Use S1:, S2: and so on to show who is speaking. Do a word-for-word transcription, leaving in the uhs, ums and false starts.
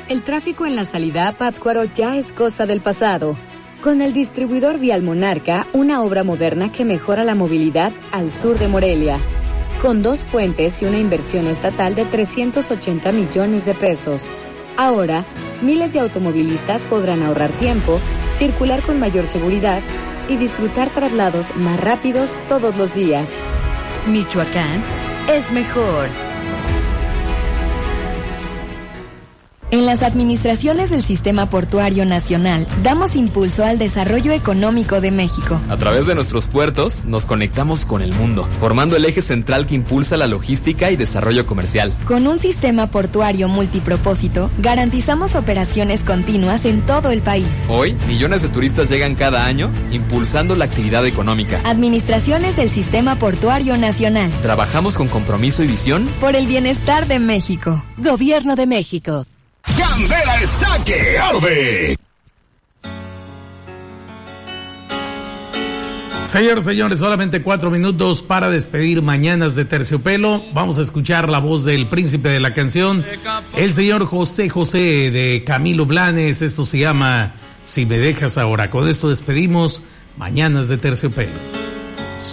S1: El tráfico en la salida a Pátzcuaro ya es cosa del pasado. Con el distribuidor vial Monarca, una obra moderna que mejora la movilidad al sur de Morelia. Con dos puentes y una inversión estatal de trescientos ochenta millones de pesos. Ahora, miles de automovilistas podrán ahorrar tiempo, circular con mayor seguridad y disfrutar traslados más rápidos todos los días.
S2: Michoacán es mejor.
S3: En las administraciones del Sistema Portuario Nacional, damos impulso al desarrollo económico de México.
S4: A través de nuestros puertos, nos conectamos con el mundo, formando el eje central que impulsa la logística y desarrollo comercial.
S3: Con un sistema portuario multipropósito, garantizamos operaciones continuas en todo el país.
S4: Hoy, millones de turistas llegan cada año, impulsando la actividad económica.
S3: Administraciones del Sistema Portuario Nacional.
S4: Trabajamos con compromiso y visión
S3: por el bienestar de México.
S2: Gobierno de México.
S5: Candela está que arde.
S6: Señores, señores, solamente cuatro minutos para despedir Mañanas de Terciopelo. Vamos a escuchar la voz del príncipe de la canción, el señor José José de Camilo Blanes. Esto se llama Si me dejas ahora. Con esto despedimos Mañanas de Terciopelo.